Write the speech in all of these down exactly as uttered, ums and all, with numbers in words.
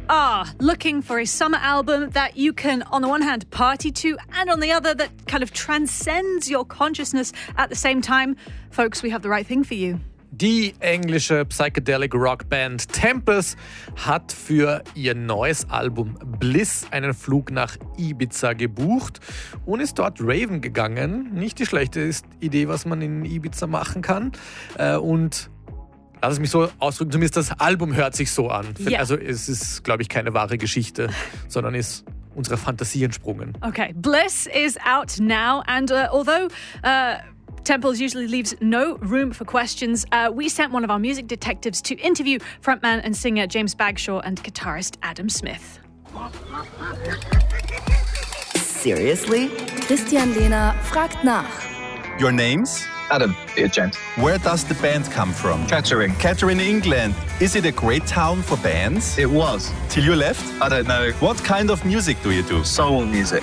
are looking for a summer album that you can, on the one hand, party to, and on the other, that kind of transcends your consciousness at the same time, folks, we have the right thing for you. Die englische Psychedelic Rockband Temples hat für ihr neues Album Bliss einen Flug nach Ibiza gebucht und ist dort raven gegangen. Nicht die schlechte Idee, was man in Ibiza machen kann. Und lass es mich so ausdrücken, zumindest das Album hört sich so an. Yeah. Also es ist, glaube ich, keine wahre Geschichte, sondern ist unserer Fantasie entsprungen. Okay, Bliss is out now, and uh, although uh, Temples usually leaves no room for questions, uh, we sent one of our music detectives to interview frontman and singer James Bagshaw and guitarist Adam Smith. Seriously? Christian Lehner fragt nach. Your names? Adam, here, James. Where does the band come from? Kettering. Kettering, England. Is it a great town for bands? It was. Till you left? I don't know. What kind of music do you do? Soul music.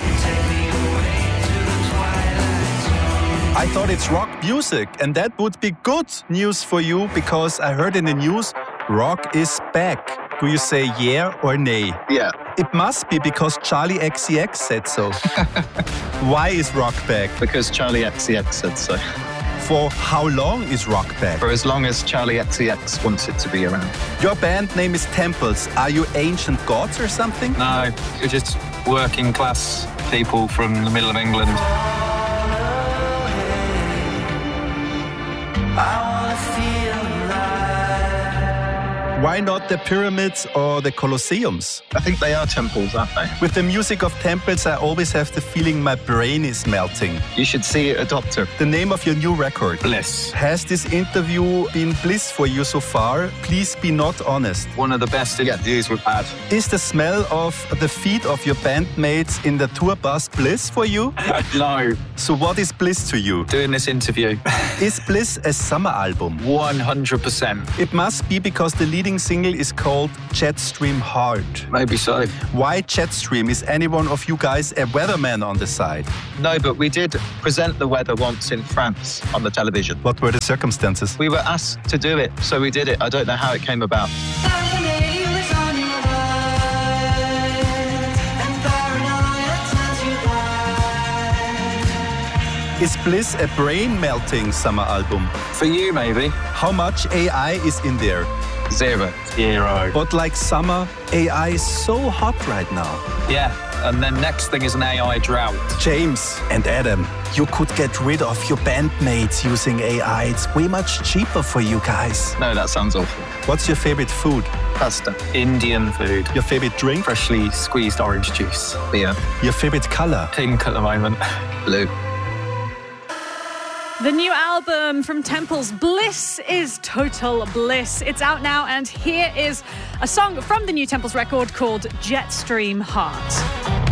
I thought it's rock music, and that would be good news for you because I heard in the news rock is back. Do you say yeah or nay? Yeah. It must be because Charlie X C X said so. Why is rock back? Because Charlie X C X said so. For how long is rock back? For as long as Charlie X C X wants it to be around. Your band name is Temples. Are you ancient gods or something? No, we're just working class people from the middle of England. Why not the pyramids or the Colosseums? I think they are temples, aren't they? With the music of temples, I always have the feeling my brain is melting. You should see a doctor. The name of your new record? Bliss. Has this interview been bliss for you so far? Please be not honest. One of the best interviews we've had. Is the smell of the feet of your bandmates in the tour bus bliss for you? No. So what is bliss to you? Doing this interview. Is Bliss a summer album? one hundred percent. It must be because the leading single is called Jetstream Heart. Maybe so. Why Jetstream? Is any one of you guys a weatherman on the side? No, but we did present the weather once in France on the television. What were the circumstances? We were asked to do it, so we did it. I don't know how it came about. Is Bliss a brain-melting summer album? For you, maybe. How much A I is in there? Zero. Zero. But like summer, A I is so hot right now. Yeah, and then next thing is an A I drought. James and Adam, you could get rid of your bandmates using A I. It's way much cheaper for you guys. No, that sounds awful. What's your favorite food? Pasta. Indian food. Your favorite drink? Freshly squeezed orange juice. Beer. Your favorite color? Pink at the moment. Blue. The new album from Temples, Bliss is Total Bliss. It's out now, and here is a song from the new Temples record called Jetstream Heart.